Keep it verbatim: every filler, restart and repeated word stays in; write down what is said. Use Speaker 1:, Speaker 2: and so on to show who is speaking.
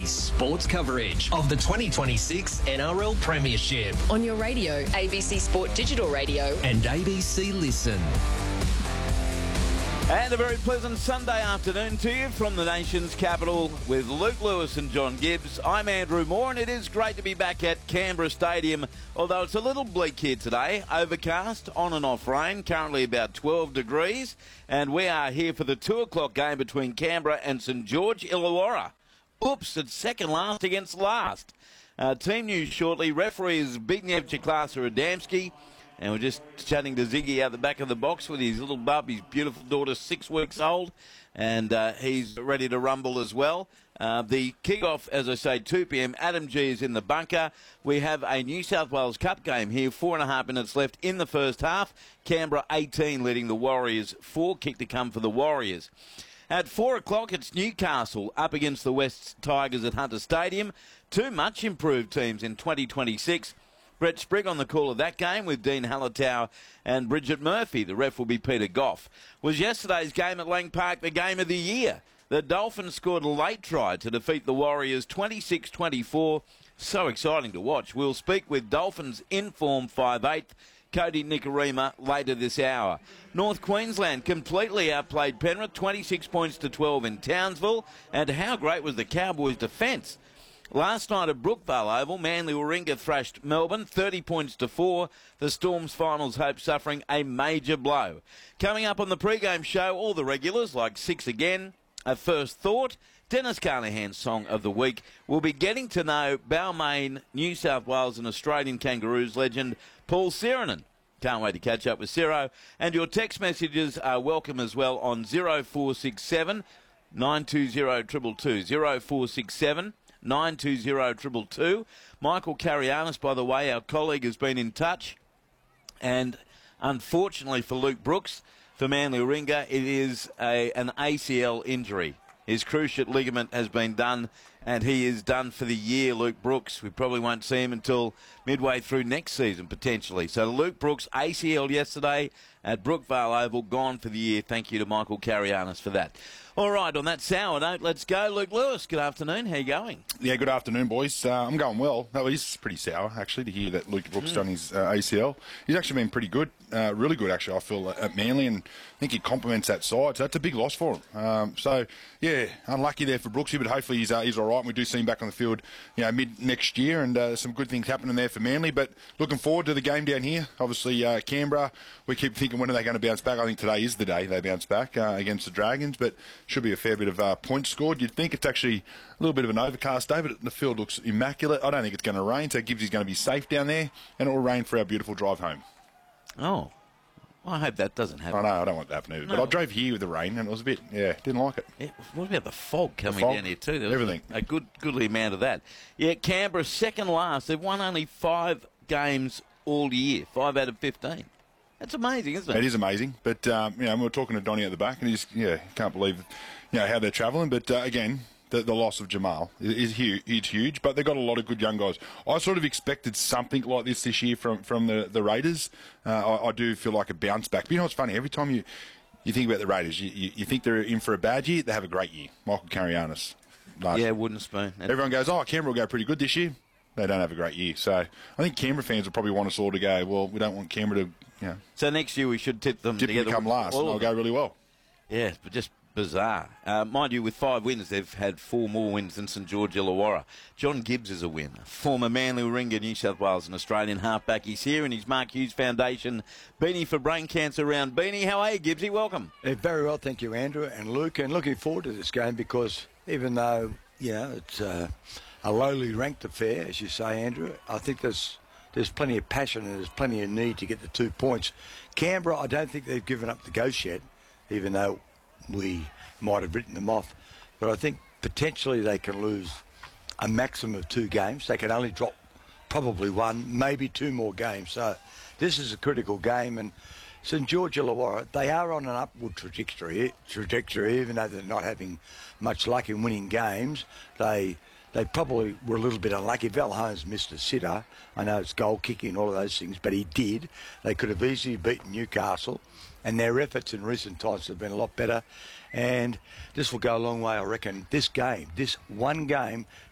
Speaker 1: sports coverage of the twenty twenty-six N R L Premiership.
Speaker 2: On your radio, A B C Sport Digital Radio
Speaker 1: and A B C Listen.
Speaker 3: And a very pleasant Sunday afternoon to you from the nation's capital with Luke Lewis and John Gibbs. I'm Andrew Moore, and it is great to be back at Canberra Stadium, although it's a little bleak here today. Overcast, on and off rain, currently about twelve degrees, and we are here for the two o'clock game between Canberra and St George Illawarra. Oops, it's second last against last. Uh, team news shortly. Referee is Zbigniew Ciklasa-Adamski. And we're just chatting to Ziggy out the back of the box with his little bub, his beautiful daughter, six weeks old, and uh, he's ready to rumble as well. Uh, the kick-off, as I say, two p m. Adam G is in the bunker. We have a New South Wales Cup game here, four and a half minutes left in the first half. Canberra eighteen leading the Warriors, four kick to come for the Warriors. At four o'clock, it's Newcastle up against the West Tigers at Hunter Stadium. Two much improved teams in twenty twenty-six. Brett Sprigg on the call of that game with Dean Hallertau and Bridget Murphy. The ref will be Peter Goff. Was yesterday's game at Lang Park the game of the year? The Dolphins scored a late try to defeat the Warriors twenty-six twenty-four. So exciting to watch. We'll speak with Dolphins in-form five eighth, Cody Nikorima, later this hour. North Queensland completely outplayed Penrith, twenty-six points to twelve in Townsville. And how great was the Cowboys' defence? Last night at Brookvale Oval, Manly Warringah thrashed Melbourne, thirty points to four. The Storm's finals hope suffering a major blow. Coming up on the pre-game show, all the regulars like Six Again, A First Thought, Dennis Carnahan's Song of the Week. We'll be getting to know Balmain, New South Wales and Australian Kangaroos legend Paul Sirenen. Can't wait to catch up with Ciro. And your text messages are welcome as well on zero four six seven, nine two zero, two two two, zero four six seven, nine two zero, two two two. Michael Carianis, by the way, our colleague, has been in touch. And unfortunately for Luke Brooks, for Manly Warringah, it is a, an A C L injury. His cruciate ligament has been done, and he is done for the year, Luke Brooks. We probably won't see him until midway through next season, potentially. So Luke Brooks, A C L yesterday at Brookvale Oval, gone for the year. Thank you to Michael Carianis for that. All right, on that sour note, let's go. Luke Lewis, good afternoon. How you going?
Speaker 4: Yeah, good afternoon, boys. Uh, I'm going well. That was pretty sour, actually, to hear that Luke Brooks mm. done his uh, A C L. He's actually been pretty good, uh, really good, actually, I feel, at Manly, and I think he complements that side, so that's a big loss for him. Um, so, yeah, unlucky there for Brooksy, but hopefully he's, uh, he's all right, and we do see him back on the field, you know, mid-next year, and uh, some good things happening there for Manly, but looking forward to the game down here. Obviously, uh, Canberra, we keep thinking, when are they going to bounce back? I think today is the day they bounce back uh, against the Dragons, but should be a fair bit of uh, points scored. You'd think it's actually a little bit of an overcast day, but the field looks immaculate. I don't think it's going to rain, so Gibbsy's going to be safe down there, and it will rain for our beautiful drive home.
Speaker 3: Oh, well, I hope that doesn't happen.
Speaker 4: I know, I don't want that to happen either. No. But I drove here with the rain, and it was a bit, yeah, didn't like it.
Speaker 3: Yeah, what about the fog coming
Speaker 4: the fog,
Speaker 3: down here too? There was
Speaker 4: everything.
Speaker 3: A, a good, goodly amount of that. Yeah, Canberra second last. They've won only five games all year, five out of fifteen. That's amazing, isn't it?
Speaker 4: It is amazing. But, um, you know, we were talking to Donny at the back, and he just, yeah, can't believe, you know, how they're travelling. But, uh, again, the, the loss of Jamal is huge, it's huge, but they've got a lot of good young guys. I sort of expected something like this this year from, from the, the Raiders. Uh, I, I do feel like a bounce back. But you know what's funny? Every time you, you think about the Raiders, you, you, you think they're in for a bad year, they have a great year. Michael Carianis. Last
Speaker 3: yeah, wooden spoon.
Speaker 4: Everyone goes, oh, Canberra will go pretty good this year. They don't have a great year. So I think Canberra fans will probably want us all to go, well, we don't want Canberra to, you know.
Speaker 3: So next year we should tip them
Speaker 4: tip
Speaker 3: together.
Speaker 4: Tip them to come last, and they'll go really well.
Speaker 3: Yeah, but just bizarre. Uh, mind you, with five wins, they've had four more wins than St George Illawarra. John Gibbs is a winner. Former Manly Warringah, New South Wales and Australian halfback. He's here in his Mark Hughes Foundation Beanie for Brain Cancer round. Beanie, how are you, Gibbsy? Welcome.
Speaker 5: Yeah, very well, thank you, Andrew and Luke. And looking forward to this game because even though, you know, it's uh, a lowly ranked affair, as you say, Andrew, I think there's there's plenty of passion and there's plenty of need to get the two points. Canberra, I don't think they've given up the ghost yet, even though we might have written them off. But I think potentially they can lose a maximum of two games. They can only drop probably one, maybe two more games. So this is a critical game. And St George Illawarra, they are on an upward trajectory, trajectory, even though they're not having much luck in winning games. They they probably were a little bit unlucky. Val Holmes missed a sitter. I know it's goal kicking and all of those things, but he did. They could have easily beaten Newcastle, and their efforts in recent times have been a lot better. And this will go a long way, I reckon. This game, this one game,